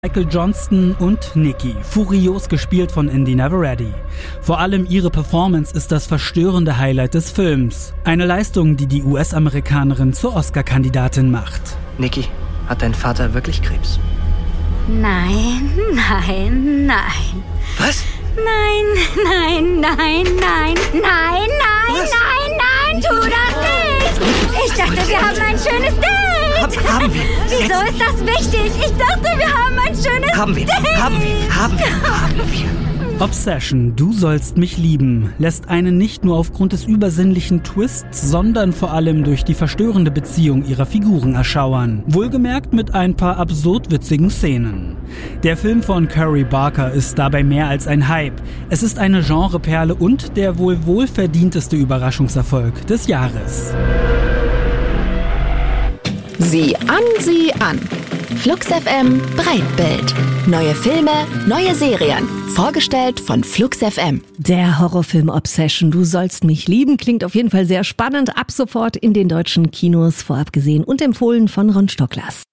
Michael Johnston und Nikki, furios gespielt von Indy Neverready. Vor allem ihre Performance ist das verstörende Highlight des Films. Eine Leistung, die die US-Amerikanerin zur Oscar-Kandidatin macht. Nikki, hat dein Vater wirklich Krebs? Nein. Was? Nein, tu das nicht! Ich dachte, wir haben ein schönes Date! Haben wir. Wieso ist das wichtig? Ich dachte, wir haben ein schönes Date! Haben wir. Obsession, du sollst mich lieben, lässt einen nicht nur aufgrund des übersinnlichen Twists, sondern vor allem durch die verstörende Beziehung ihrer Figuren erschauern. Wohlgemerkt mit ein paar absurd witzigen Szenen. Der Film von Curry Barker ist dabei mehr als ein Hype. Es ist eine Genreperle und der wohl wohlverdienteste Überraschungserfolg des Jahres. Sieh an. Flux FM Breitbild. Neue Filme, neue Serien. Vorgestellt von Flux FM. Der Horrorfilm Obsession, du sollst mich lieben, klingt auf jeden Fall sehr spannend. Ab sofort in den deutschen Kinos, vorab gesehen und empfohlen von Ron Stocklers.